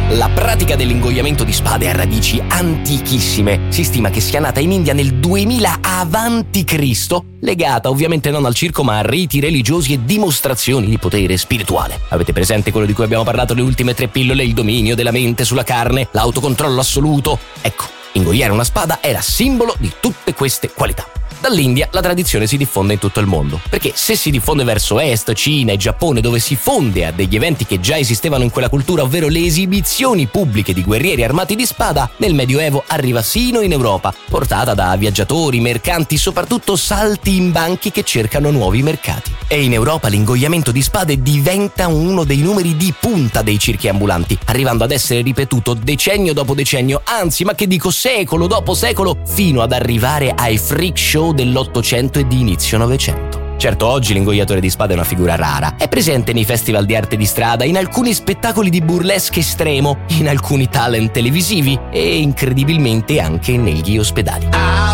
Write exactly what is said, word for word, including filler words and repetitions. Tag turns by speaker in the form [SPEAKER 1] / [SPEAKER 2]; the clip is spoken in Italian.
[SPEAKER 1] La pratica dell'ingoiamento di spade ha radici antichissime. Si stima che sia nata in India nel duemila avanti Cristo, legata ovviamente non al circo ma a riti religiosi e dimostrazioni di potere spirituale. Avete presente quello di cui abbiamo parlato le ultime tre pillole? Il dominio della mente sulla carne, l'autocontrollo assoluto? Ecco, ingoiare una spada era simbolo di tutte queste qualità. Dall'India la tradizione si diffonde in tutto il mondo, perché se si diffonde verso Est, Cina e Giappone, dove si fonde a degli eventi che già esistevano in quella cultura, ovvero le esibizioni pubbliche di guerrieri armati di spada, nel Medioevo arriva sino in Europa, portata da viaggiatori, mercanti, soprattutto salti in banchi che cercano nuovi mercati. E in Europa l'ingoiamento di spade diventa uno dei numeri di punta dei circhi ambulanti, arrivando ad essere ripetuto decennio dopo decennio, anzi, ma che dico secolo dopo secolo, fino ad arrivare ai freak show dell'Ottocento e di inizio Novecento. Certo, oggi l'ingoiatore di spade è una figura rara. È presente nei festival di arte di strada, in alcuni spettacoli di burlesque estremo, in alcuni talent televisivi e incredibilmente anche negli ospedali.